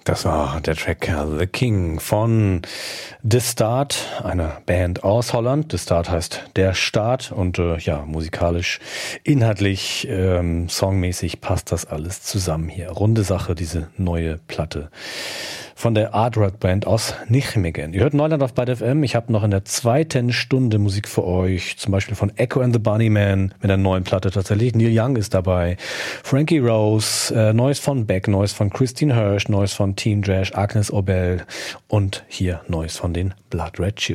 Das war der Track The King von The Start, einer Band aus Holland. The Start heißt der Start und musikalisch, inhaltlich, songmäßig passt das alles zusammen hier. Runde Sache, diese neue Platte von der Art Rock Band aus Nijmegen. Ihr hört Neuland auf Byte FM. Ich habe noch in der zweiten Stunde Musik für euch, zum Beispiel von Echo and the Bunnymen mit einer neuen Platte tatsächlich. Neil Young ist dabei, Frankie Rose, Neues von Beck, Neues von Christine Hirsch, Neues von Teen Trash, Agnes Obel und hier Neues von den Blood Red Shoes.